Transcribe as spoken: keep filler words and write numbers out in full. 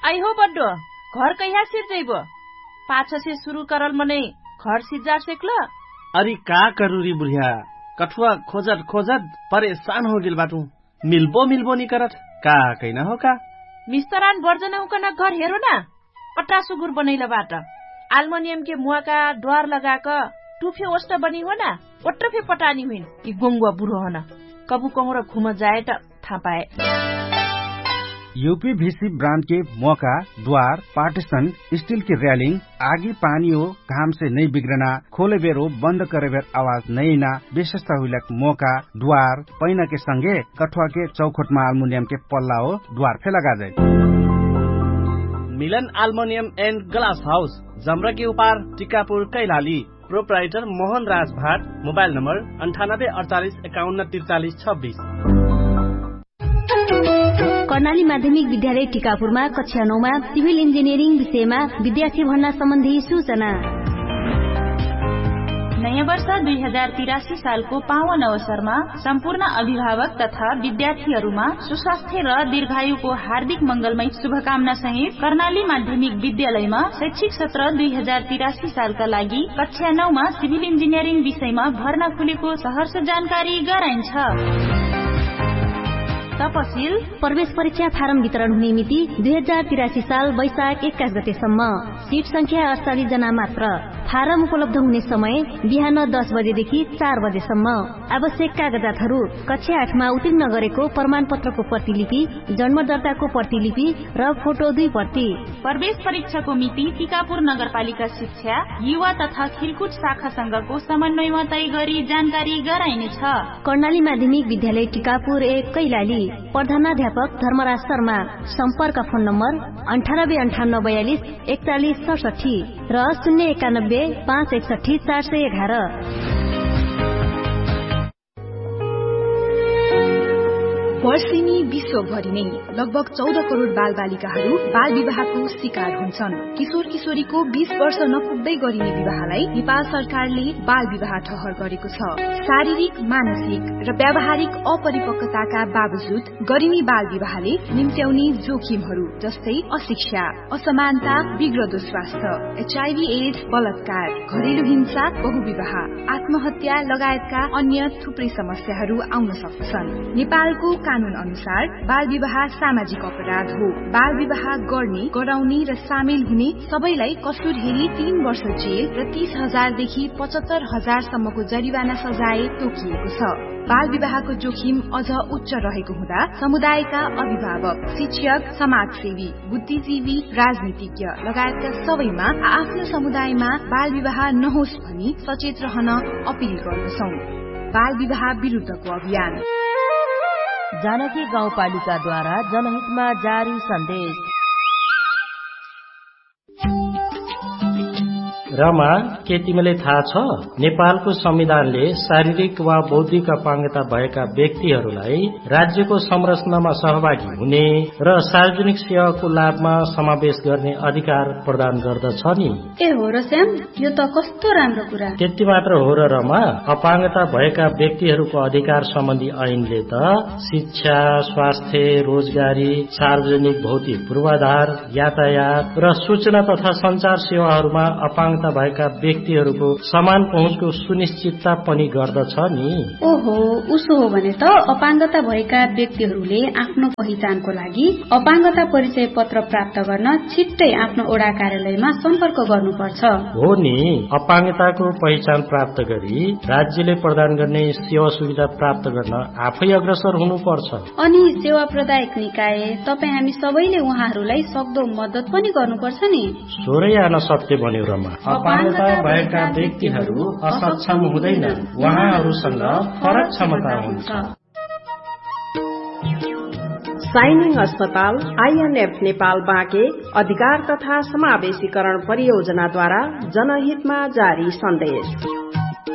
I हो बड्डो घर कहिया सिर जइबो पाछ से शुरू करल मने घर सिजार सेकल अरे का करूरी बुढ़िया कठुआ खोजत खोजत परेशान हो गेल बाटू मिलबो मिलबो नि करत का कैना हो का मिस्तरान बर्जना उकना घर हेरो ना पट्टा सुगुर बनैला बाट एल्युमिनियम के मुआ का द्वार लगाक टुफे ओस्ट बनी हो ना ओट्टफे पटानी हुइन कि गोंगुआ बुढो हो ना कबु कमरो घुम जाए त थाहा पाए यूपीवीसी ब्रांड के मौका द्वार पार्टीशन स्टील की रेलिंग आगी पानी हो घाम से नहीं बिगड़ना खोले बेर हो बंद करे बेर आवाज नहीं ना विशेषता हुई मौका द्वार पैना के संगे कठुआ के चौखट में एल्युमिनियम के पल्ला हो द्वार फे लगा जाए मिलन एल्युमिनियम एंड ग्लास हाउस जमरा के उपार टिकापुर कैलाली प्रोप्राइटर मोहन राज भाट मोबाइल नंबर अंठानब्बे अड़तालीस इक्यावन तिरचालीस छब्बीस। कर्णाली माध्यमिक विद्यालय टिकापुरमा कक्षा नौमा सिभिल इन्जिनियरिङ विषयमा विद्यार्थी भर्ना सम्बन्धी सूचना। नयाँ वर्ष दुई हजार तिरासी सालको पावन अवसरमा सम्पूर्ण अभिभावक तथा विद्यार्थीहरूमा सुस्वास्थ्य र दीर्घायुको हार्दिक मंगलमय शुभकामना सहित कर्णाली माध्यमिक विद्यालयमा शैक्षिक सत्र दुई हजार तिरासी सालका लागि कक्षा नौमा सिभिल इन्जिनियरिङ विषयमा भर्ना खुलेको सहर्ष जानकारी गराइन्छ। तपसिल प्रवेश परीक्षा फारम वितरण हुने मिति दुई हजार तिरासी साल वैशाख एक्काइस गतेसम्म सीट संख्या अडचालिस जना मात्र फारम उपलब्ध हुने समय बिहान दस बजेदेखि चार बजेसम्म आवश्यक कागजातहरू कक्षा आठमा उत्तीर्ण गरेको प्रमाण पत्रको प्रतिलिपि जन्म दर्ताको प्रतिलिपि र फोटो दुई प्रति। प्रवेश परीक्षाको मिति टिकापुर नगरपालिका शिक्षा युवा तथा खेलकुद शाखा संघको समन्वयमा तय गरी जानकारी गराइनेछ। कर्णाली माध्यमिक विद्यालय टिकापुर एक कैलाली प्रधानाध्यापक धर्मराज शर्मा सम्पर्क फोन नम्बर अन्ठानब्बे अन्ठाउन्न बयालिस एकचालिस सडसठी र शून्य एकानब्बे पाँच एकसठी चार सय एघार। वर्षेनी विश्वभरि नै लगभग चौध करोड़ बाल बालिकाहरू बाल विवाहको शिकार हुन्छन्। किशोर किशोरीको बीस वर्ष नपुग्दै गरिने विवाहलाई नेपाल सरकारले बाल विवाह ठहर गरेको छ। शारीरिक मानसिक र व्यावहारिक अपरिपक्वताका बावजुद गरिने बाल विवाहले निम्त्याउने जोखिमहरू जस्तै अशिक्षा असमानता बिग्रदो स्वास्थ्य एचआईभी एड्स बलात्कार घरेलु हिंसा बहुविवाह आत्महत्या लगायतका अन्य थुप्रै समस्याहरू आउन सक्छन्। नेपालको कानून अनुसार बाल विवाह सामाजिक अपराध हो। बाल विवाह गर्ने गराउने र सामेल हुने सबैलाई कसुर हेरी तीन वर्ष जेल र तीस हजारदेखि पचहत्तर हजारसम्मको जरिवाना सजाय तोकिएको छ। बाल विवाहको जोखिम अझ उच्च रहेको हुँदा समुदायका अभिभावक शिक्षक समाजसेवी बुद्धिजीवी राजनीतिज्ञ लगायतका सबैमा आफ्नो समुदायमा बाल विवाह नहोस् भनी सचेत रहन अपील गर्दछौं। बाल विवाह विरुद्धको अभियान जानकी गाउँपालिकाद्वारा जनहितमा जारी सन्देश। रमा के तिमीलाई थाहा छ नेपालको संविधानले शारीरिक वा बौद्धिक अपाङ्गता भएका व्यक्तिहरूलाई राज्यको संरचनामा सहभागी हुने र सार्वजनिक सेवाको लाभमा समावेश गर्ने अधिकार प्रदान गर्दछ नि। ए हो र श्याम यो त कस्तो राम्रो कुरा। त्यति मात्र हो र रमा अपाङ्गता भएका व्यक्तिहरूको अधिकार सम्बन्धी ऐनले त शिक्षा स्वास्थ्य रोजगारी सार्वजनिक भौतिक पूर्वाधार यातायात र सूचना तथा संचार सेवाहरूमा अपाङ्गता भएका व्यक्तिहरूको समान पहुँचको सुनिश्चितता पनि गर्दछ नि। ओहो उसो हो भने त अपाङ्गता भएका व्यक्तिहरूले आफ्नो पहिचानको लागि अपाङ्गता परिचय पत्र प्राप्त गर्न छिट्टै आफ्नो ओडा कार्यालयमा सम्पर्क गर्नुपर्छ। हो नि अपाङ्गताको पहिचान प्राप्त गरी राज्यले प्रदान गर्ने सेवा सुविधा प्राप्त गर्न आफै अग्रसर हुनुपर्छ। अनि सेवा प्रदायक निकाय तपाई हामी सबैले उहाँहरूलाई सक्दो मद्दत पनि गर्नुपर्छ नि। सोरै आन सत्य बन्यो रमा। अपाङ्गता भएका व्यक्तिहरू असक्षम हुँदैनन् उहाँहरूसँग फरक क्षमता हुन्छ। साइनिङ अस्पताल आईएनएफ नेपाल बाँके अधिकार तथा समावेशीकरण परियोजनाद्वारा जनहितमा जारी सन्देश।